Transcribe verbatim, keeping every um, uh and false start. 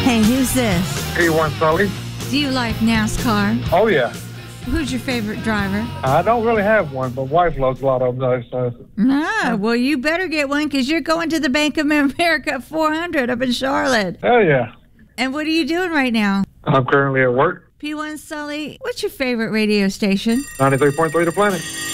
Hey, who's this? P one Sully. Do you like NASCAR? Oh, yeah. Who's your favorite driver? I don't really have one, but wife loves a lot of them, though. So. Ah, well, you better get one because you're going to the Bank of America four hundred up in Charlotte. Hell yeah. And what are you doing right now? I'm currently at work. P one Sully, what's your favorite radio station? ninety-three point three The Planet.